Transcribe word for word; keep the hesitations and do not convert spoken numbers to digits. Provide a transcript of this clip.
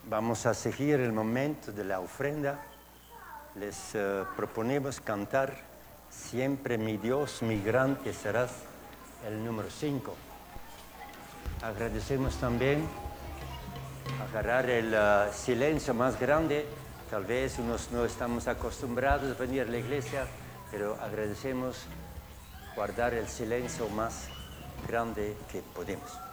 Vamos a seguir el momento de la ofrenda. Les uh, proponemos cantar Siempre mi Dios, mi gran que serás, el número cinco. Agradecemos también agarrar el uh, silencio más grande. Tal vez unos no estamos acostumbrados a venir a la iglesia, pero agradecemos guardar el silencio más grande que podemos.